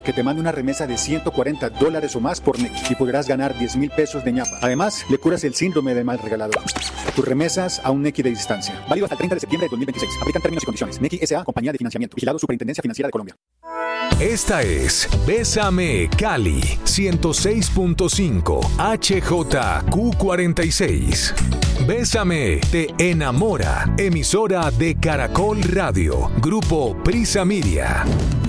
Que te mande una remesa de $140 o más por Nequi y podrás ganar 10,000 pesos de ñapa. Además, le curas el síndrome del mal regalador. Tus remesas a un Nequi de distancia. Válido hasta el 30 de septiembre de 2026. Aplican términos y condiciones. Nequi S.A. Compañía de Financiamiento. Vigilado Superintendencia Financiera de Colombia. Esta es Bésame Cali 106.5 HJQ46. Bésame te enamora. Emisora de Caracol Radio. Grupo Prisa Media.